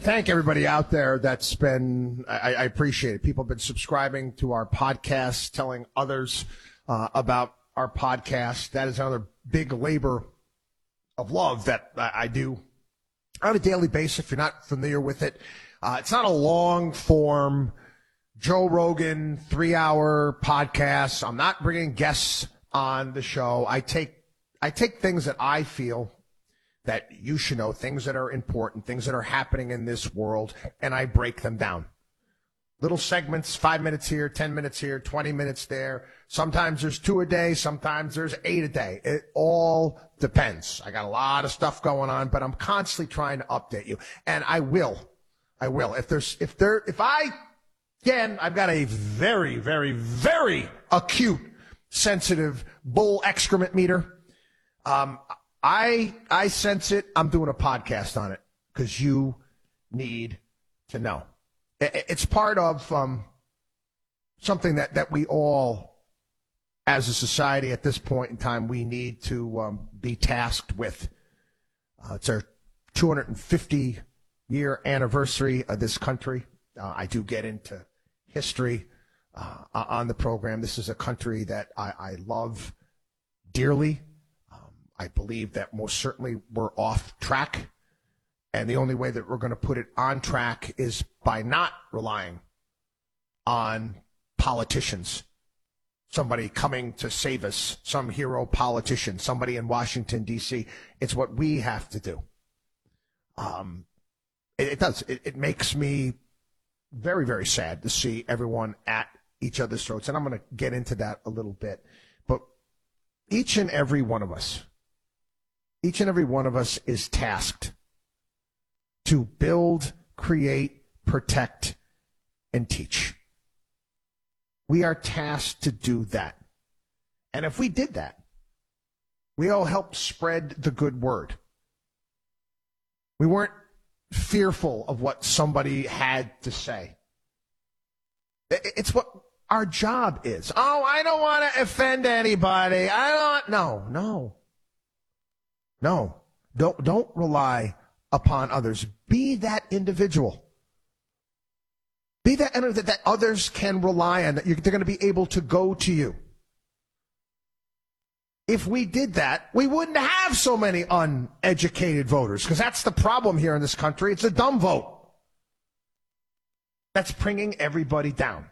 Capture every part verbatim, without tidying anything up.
thank everybody out there that's been, I, I appreciate it. People have been subscribing to our podcast, telling others uh, about our podcast. That is another big labor of love that I, I do on a daily basis. If you're not familiar with it, uh, it's not a long form Joe Rogan three hour podcast. I'm not bringing guests on the show. I take, I take things that I feel that you should know, things that are important, things that are happening in this world, and I break them down. Little segments, five minutes here, ten minutes here, twenty minutes there. Sometimes there's two a day, sometimes there's eight a day. It all depends. I got a lot of stuff going on, but I'm constantly trying to update you. And I will. I will. If there's, if there, if I, again, I've got a very, very, very acute, sensitive bull excrement meter. Um, I I sense it. I'm doing a podcast on it because you need to know. It's part of um, something that, that we all, as a society at this point in time, we need to um, be tasked with. Uh, it's our two hundred fifty year anniversary of this country. Uh, I do get into history uh, on the program. This is a country that I, I love dearly. I believe that most certainly we're off track, and the only way that we're going to put it on track is by not relying on politicians, somebody coming to save us, some hero politician, somebody in Washington, D C It's what we have to do. Um, it, it does. It, it makes me very, very sad to see everyone at each other's throats, and I'm going to get into that a little bit. But each and every one of us, Each and every one of us is tasked to build, create, protect, and teach. We are tasked to do that. And if we did that, we all helped spread the good word. We weren't fearful of what somebody had to say. It's what our job is. Oh, I don't want to offend anybody. I don't. No, no. No, don't don't rely upon others. Be that individual. Be that that, that others can rely on, that you're, they're going to be able to go to you. If we did that, we wouldn't have so many uneducated voters, because that's the problem here in this country. It's a dumb vote. That's bringing everybody down.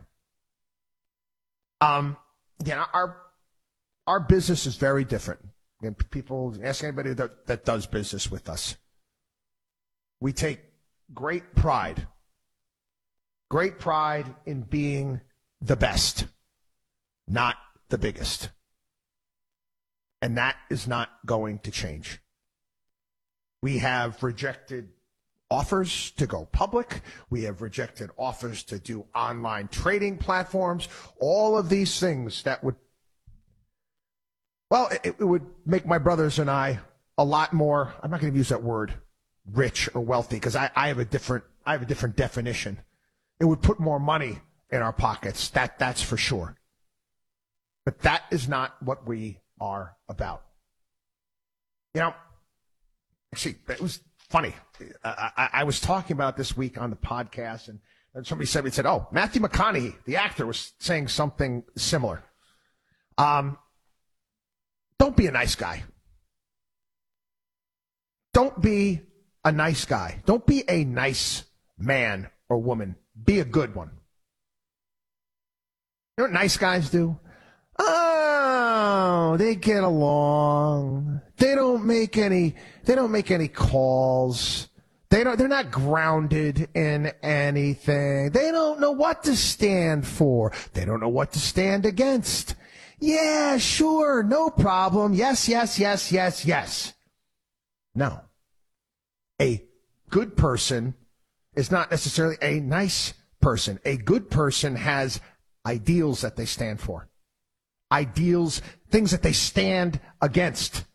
Um, you know, our our business is very different. And people, ask anybody that, that does business with us. We take great pride, great pride in being the best, not the biggest. And that is not going to change. We have rejected offers to go public. We have rejected offers to do online trading platforms. All of these things that would Well, it, it would make my brothers and I a lot more, I'm not going to use that word, rich or wealthy, because I, I have a different I have a different definition. It would put more money in our pockets, that that's for sure. But that is not what we are about. You know, actually, it was funny. I, I, I was talking about this week on the podcast, and, and somebody said, said, oh, Matthew McConaughey, the actor, was saying something similar. Um. Don't be a nice guy. Don't be a nice guy. Don't be a nice man or woman. Be a good one. You know what nice guys do? Oh, they get along. They don't make any, they don't make any calls. They don't, they're not grounded in anything. They don't know what to stand for. They don't know what to stand against. Yeah, sure, no problem. Yes, yes, yes, yes, yes. No. A good person is not necessarily a nice person. A good person has ideals that they stand for. Ideals, things that they stand against.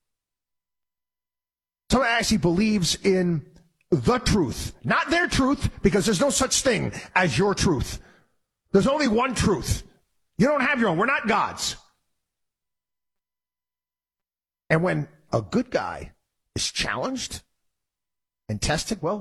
Someone actually believes in the truth, not their truth, because there's no such thing as your truth. There's only one truth. You don't have your own. We're not gods. And when a good guy is challenged and tested, well,